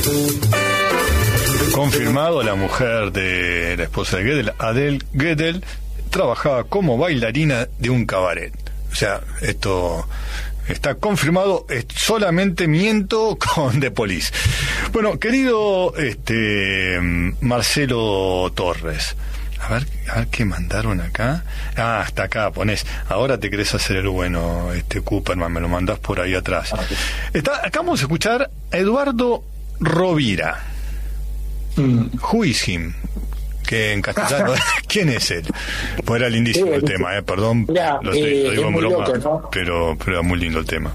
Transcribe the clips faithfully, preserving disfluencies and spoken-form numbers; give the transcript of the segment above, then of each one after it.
Confirmado, la mujer de la esposa de Gödel, Adele Gödel, trabajaba como bailarina de un cabaret. O sea, esto está confirmado, es solamente miento con The Police. Bueno, querido este Marcelo Torres, a ver, a ver qué mandaron acá. Ah, hasta acá ponés. Ahora te querés hacer el bueno, este Cooperman, me lo mandás por ahí atrás. Está, acá vamos a escuchar a Eduardo Rovira. Mm. Who is him? Que en castellano, ¿quién es él? Pues era lindísimo el tema, eh, perdón, ya, lo, estoy, eh, lo digo en broma, loco, ¿no? pero, pero era muy lindo el tema.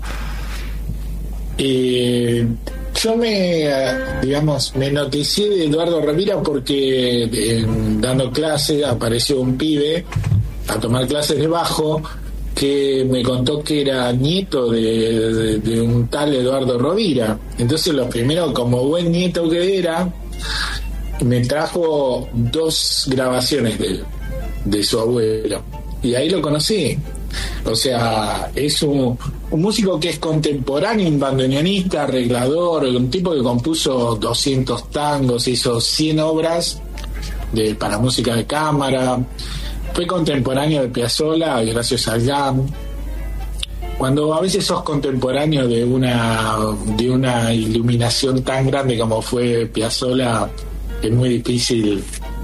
Eh, yo me, digamos, me noticié de Eduardo Rovira porque eh, dando clases apareció un pibe a tomar clases de bajo que me contó que era nieto de, de, de un tal Eduardo Rovira. Entonces lo primero, como buen nieto que era, me trajo dos grabaciones de, de su abuelo y ahí lo conocí. O sea, es un, un músico que es contemporáneo, un bandoneonista, arreglador, un tipo que compuso doscientos tangos, hizo cien obras de, para música de cámara, fue contemporáneo de Piazzolla gracias al jam. Cuando a veces sos contemporáneo de una de una iluminación tan grande como fue Piazzolla, es muy difícil,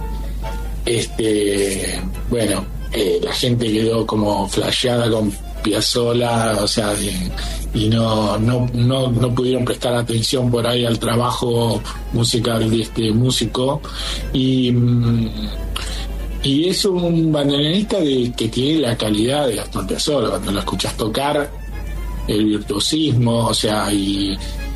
este bueno, eh, la gente quedó como flasheada con Piazzolla, o sea, de, y no, no no no pudieron prestar atención por ahí al trabajo musical de este músico, y y es un bandoneonista de, que tiene la calidad de Astor Piazzolla. Cuando lo escuchas tocar, el virtuosismo, o sea, y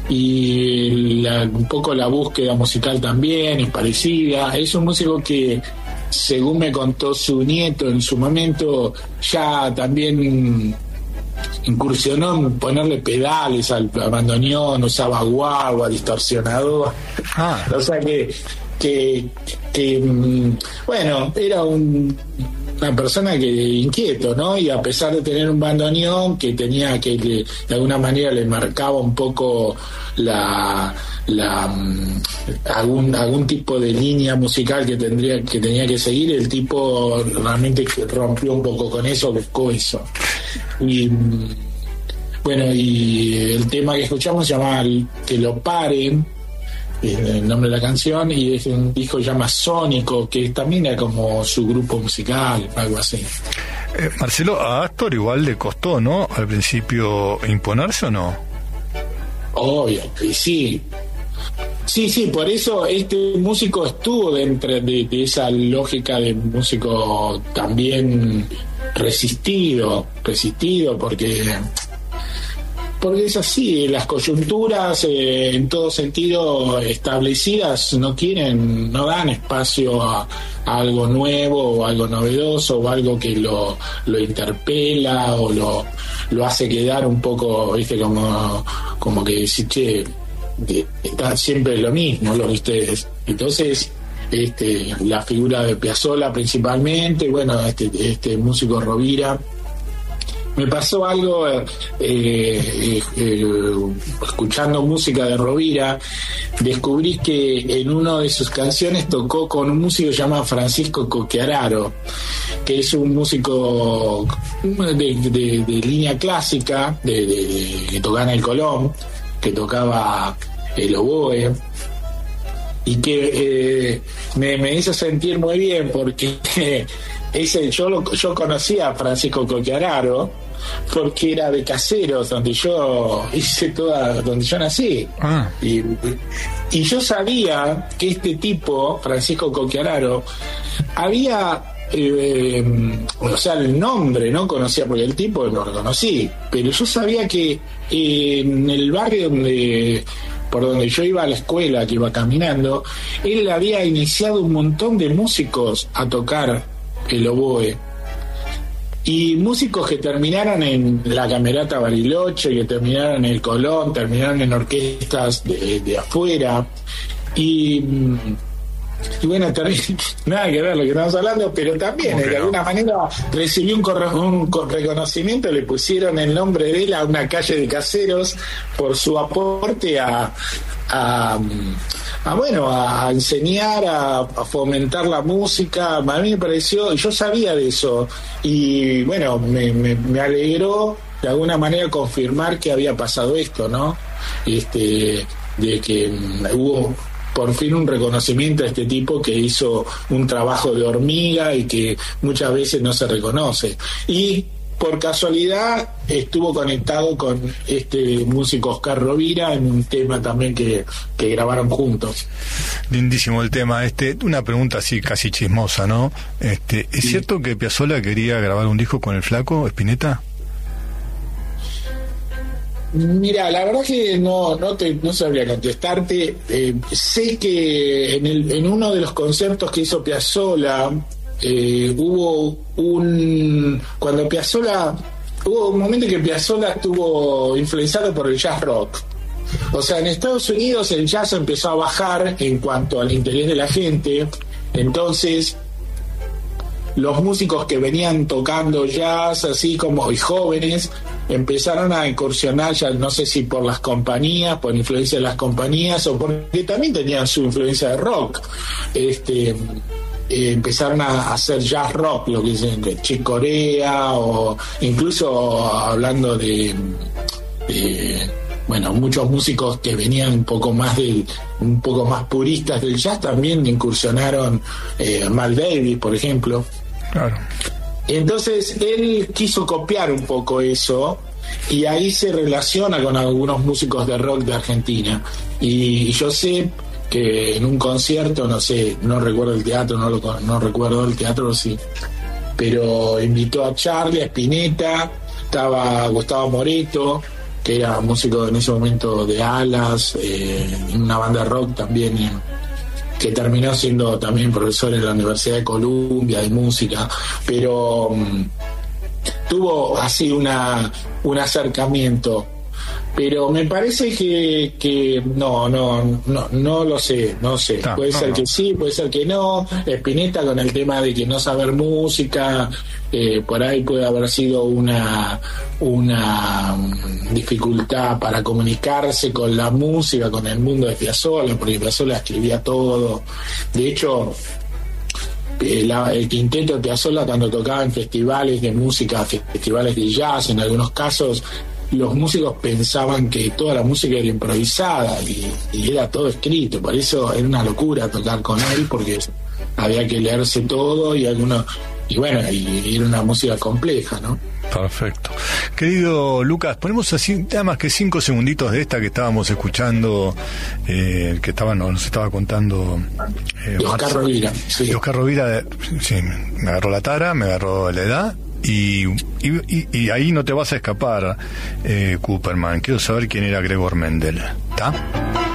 y la, un poco la búsqueda musical también es parecida. Es un músico que, según me contó su nieto en su momento, ya también incursionó en ponerle pedales al bandoneón, usaba guagua, distorsionador. Ah. O sea que, que, que bueno, era un una persona que inquieto, ¿no? Y a pesar de tener un bandoneón que tenía que, que de alguna manera le marcaba un poco la la um, algún algún tipo de línea musical que tendría que tenía que seguir, el tipo realmente rompió un poco con eso, buscó eso. Y bueno, y el tema que escuchamos se llama Que lo paren, el nombre de la canción, y es un disco que se llama Sónico, que también era como su grupo musical, algo así. eh, Marcelo, a Astor igual le costó, ¿no?, al principio imponerse, ¿o no? Obvio, y sí sí, sí, por eso este músico estuvo dentro de, de esa lógica de músico también resistido resistido porque porque es así, las coyunturas eh, en todo sentido establecidas no quieren, no dan espacio a, a algo nuevo o algo novedoso o algo que lo, lo interpela o lo, lo hace quedar un poco, viste, como, como que decir, che, está siempre lo mismo, lo de ustedes. Entonces, este, la figura de Piazzolla principalmente, bueno, este, este músico Rovira. Me pasó algo eh, eh, eh, escuchando música de Rovira, descubrí que en una de sus canciones tocó con un músico llamado Francisco Coqueararo, que es un músico de, de, de, de línea clásica, de, de, de, que tocaba en el Colón, que tocaba el oboe, y que eh, me, me hizo sentir muy bien porque eh, ese, yo, lo, yo conocía a Francisco Coqueararo porque era de Caseros, donde yo hice toda, donde yo nací. Ah. Y, y yo sabía que este tipo, Francisco Coqueararo, había, eh, o sea, el nombre no conocía porque el tipo lo reconocí, pero yo sabía que eh, en el barrio donde por donde yo iba a la escuela, que iba caminando, él había iniciado un montón de músicos a tocar el oboe. Y músicos que terminaron en la Camerata Bariloche, que terminaron en el Colón, terminaron en orquestas de, de afuera. Y, y bueno, también, nada que ver lo que estamos hablando, pero también de no? alguna manera recibió un, corre, un reconocimiento, le pusieron el nombre de él a una calle de Caseros por su aporte a, a, a bueno, a enseñar, a, a fomentar la música. A mí me pareció, yo sabía de eso, y bueno, me, me, me alegró de alguna manera confirmar que había pasado esto, ¿no? Este, de que hubo por fin un reconocimiento a este tipo que hizo un trabajo de hormiga y que muchas veces no se reconoce. Y por casualidad estuvo conectado con este músico Oscar Rovira en un tema también que, que grabaron juntos. Lindísimo el tema. Este, una pregunta así casi chismosa, ¿no? Este, ¿es sí. cierto que Piazzolla quería grabar un disco con el Flaco Spinetta? Mira, la verdad que no no te no sabría contestarte. Eh, sé que en el en uno de los conciertos que hizo Piazzolla eh, hubo un cuando Piazzolla hubo un momento en que Piazzolla estuvo influenciado por el jazz rock. O sea, en Estados Unidos el jazz empezó a bajar en cuanto al interés de la gente. Entonces los músicos que venían tocando jazz, así como y jóvenes, empezaron a incursionar, ya no sé si por las compañías, por influencia de las compañías, o porque también tenían su influencia de rock. Este, eh, empezaron a hacer jazz rock, lo que dicen de Chick Corea, o incluso hablando de, de bueno, muchos músicos que venían un poco más de, un poco más puristas del jazz también incursionaron, eh, Miles Davis, por ejemplo. Claro. Entonces él quiso copiar un poco eso y ahí se relaciona con algunos músicos de rock de Argentina, y yo sé que en un concierto, no sé, no recuerdo el teatro, no, lo, no recuerdo el teatro, sí, pero invitó a Charlie, a Spinetta, estaba Gustavo Moreto, que era músico en ese momento de Alas, eh, en una banda de rock también, eh, que terminó siendo también profesor en la Universidad de Columbia de música, pero um, tuvo así una un acercamiento. Pero me parece que, que no, no, no, no lo sé, no sé. No, puede no, ser no. que sí, puede ser que no. Spinetta con el tema de que no saber música, eh, por ahí puede haber sido una, una dificultad para comunicarse con la música, con el mundo de Piazzolla, porque Piazzolla escribía todo. De hecho, el, el quinteto de Piazzolla, cuando tocaba en festivales de música, festivales de jazz, en algunos casos, los músicos pensaban que toda la música era improvisada y, y era todo escrito. Por eso era una locura tocar con él, porque había que leerse todo y algunos, y bueno, y, y era una música compleja, ¿no? Perfecto. Querido Lucas, ponemos así nada más que cinco segunditos de esta que estábamos escuchando, eh, que estaba, nos estaba contando eh, Oscar Rovira. Sí. Oscar Rovira, sí, me agarró la tara, me agarró la edad. Y, y, y ahí no te vas a escapar, eh, Cooperman. Quiero saber quién era Gregor Mendel. ¿Está?